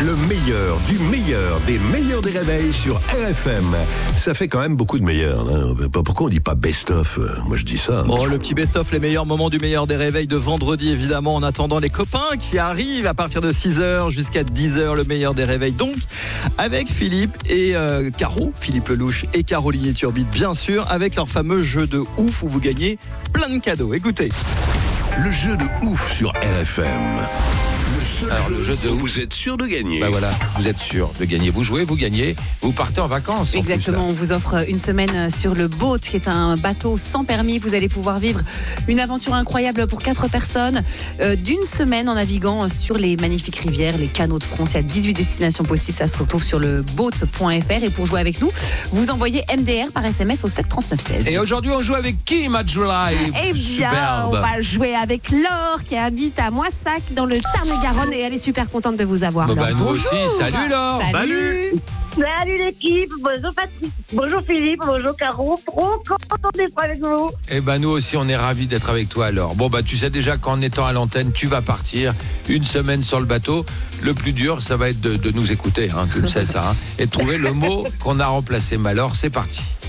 Le meilleur des meilleurs des réveils sur RFM. Ça fait quand même beaucoup de meilleurs. Hein. Pourquoi on dit pas best-of? Moi, je dis ça. Bon, le petit best-of, les meilleurs moments du meilleur des réveils de vendredi, évidemment, en attendant les copains qui arrivent à partir de 6h jusqu'à 10h, le meilleur des réveils. Donc, avec Philippe et Caro, Philippe Lelouch et Caroline Turbide, bien sûr, avec leur fameux jeu de ouf où vous gagnez plein de cadeaux. Écoutez. Le jeu de ouf sur RFM. Le jeu de ouf. Vous êtes sûr de gagner. Bah voilà, vous êtes sûr de gagner. Vous jouez, vous gagnez, vous partez en vacances. Exactement, on vous offre une semaine sur le Boat, qui est un bateau sans permis. Vous allez pouvoir vivre une aventure incroyable pour 4 personnes, d'une semaine en naviguant sur les magnifiques rivières, les canaux de France. Il y a 18 destinations possibles, ça se retrouve sur le boat.fr. Et pour jouer avec nous, vous envoyez MDR par SMS au 73916. Et aujourd'hui, on joue avec qui, Majulai? Eh bien, on va jouer avec Laure qui habite à Moissac dans le Tarn-et-Garonne et elle est super contente de vous avoir. Bah, nous bonjour. aussi, salut Laure. Salut. Salut l'équipe, bonjour Patrick, bonjour Philippe, bonjour Caro, trop content d'être avec vous. Eh ben nous aussi, on est ravis d'être avec toi alors. Bon bah tu sais déjà qu'en étant à l'antenne, tu vas partir une semaine sur le bateau. Le plus dur, ça va être de nous écouter, hein, tu le sais ça, hein, et de trouver le mot qu'on a remplacé. Mais alors, c'est parti.